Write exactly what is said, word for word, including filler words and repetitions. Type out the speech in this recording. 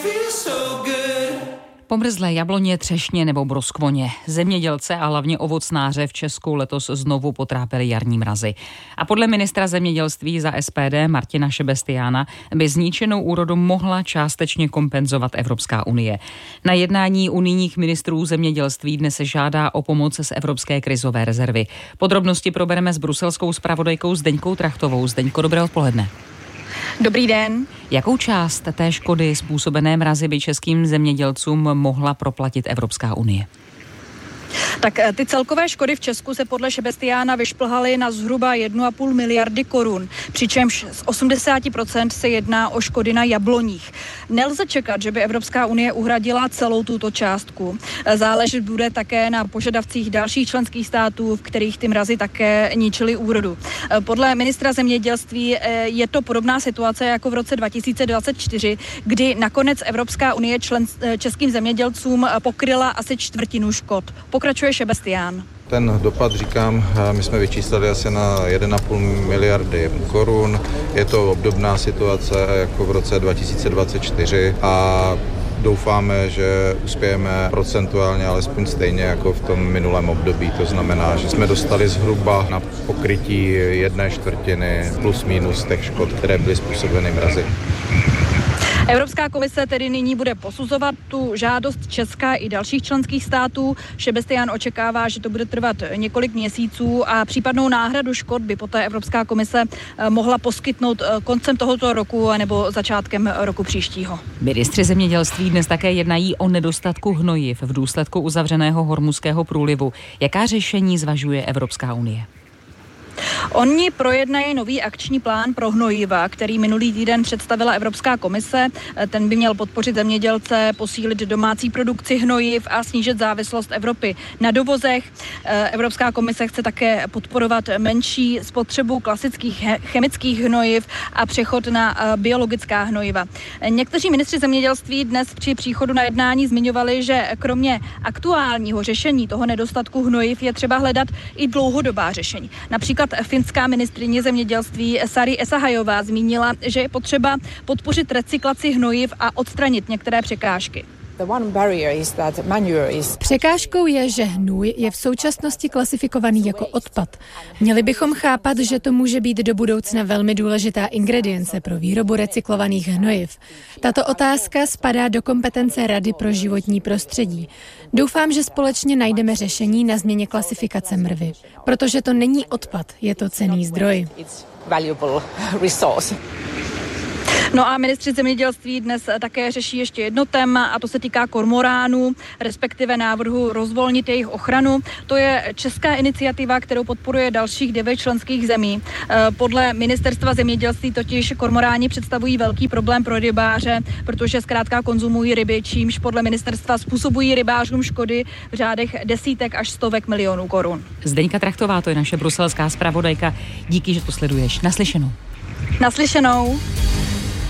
Pomrzlé jabloně, třešně nebo broskvoně. Zemědělce a hlavně ovocnáře v Česku letos znovu potrápily jarní mrazy. A podle ministra zemědělství za S P D Martina Šebestiána by zničenou úrodu mohla částečně kompenzovat Evropská unie. Na jednání unijních ministrů zemědělství dnes se žádá o pomoc z Evropské krizové rezervy. Podrobnosti probereme s bruselskou zpravodajkou Zdeňkou Trachtovou. Zdeňko, dobré odpoledne. Dobrý den. Jakou část té škody způsobené mrazy by českým zemědělcům mohla proplatit Evropská unie? Tak ty celkové škody v Česku se podle Šebestiána vyšplhaly na zhruba jedna a půl miliardy korun, přičemž z osmdesát procent se jedná o škody na jabloních. Nelze čekat, že by Evropská unie uhradila celou tuto částku. Záležet bude také na požadavcích dalších členských států, v kterých ty mrazy také ničily úrodu. Podle ministra zemědělství je to podobná situace jako v roce dva tisíce dvacet čtyři, kdy nakonec Evropská unie člen, českým zemědělcům pokryla asi čtvrtinu škod. Pokračuje Šebestián. Ten dopad, říkám, my jsme vyčíslili asi na jedna a půl miliardy korun. Je to obdobná situace jako v roce dva tisíce dvacet čtyři a doufáme, že uspějeme procentuálně alespoň stejně jako v tom minulém období. To znamená, že jsme dostali zhruba na pokrytí jedné čtvrtiny plus minus těch škod, které byly způsobeny mrazy. Evropská komise tedy nyní bude posuzovat tu žádost Česka i dalších členských států. Šebestián očekává, že to bude trvat několik měsíců a případnou náhradu škod by poté Evropská komise mohla poskytnout koncem tohoto roku nebo začátkem roku příštího. Ministři zemědělství dnes také jednají o nedostatku hnojiv v důsledku uzavřeného Hormuzského průlivu. Jaká řešení zvažuje Evropská unie? Oni projednají nový akční plán pro hnojiva, který minulý týden představila Evropská komise. Ten by měl podpořit zemědělce, posílit domácí produkci hnojiv a snížit závislost Evropy na dovozech. Evropská komise chce také podporovat menší spotřebu klasických chemických hnojiv a přechod na biologická hnojiva. Někteří ministři zemědělství dnes při příchodu na jednání zmiňovali, že kromě aktuálního řešení toho nedostatku hnojiv je třeba hledat i dlouhodobá řešení. Například finská ministryně zemědělství Sari Essayahová zmínila, že je potřeba podpořit recyklaci hnojiv a odstranit některé překážky. Překážkou je, že hnůj je v současnosti klasifikovaný jako odpad. Měli bychom chápat, že to může být do budoucna velmi důležitá ingredience pro výrobu recyklovaných hnojiv. Tato otázka spadá do kompetence Rady pro životní prostředí. Doufám, že společně najdeme řešení na změně klasifikace mrvy, protože to není odpad, je to cenný zdroj. No a ministři zemědělství dnes také řeší ještě jedno téma a to se týká kormoránů, respektive návrhu rozvolnit jejich ochranu. To je česká iniciativa, kterou podporuje dalších devět členských zemí. Podle ministerstva zemědělství totiž kormoráni představují velký problém pro rybáře, protože zkrátka konzumují ryby, čímž podle ministerstva způsobují rybářům škody v řádech desítek až stovek milionů korun. Zdeňka Trachtová, to je naše bruselská zpravodajka. Díky, že to sleduješ. Naslyšenou. Naslyšenou.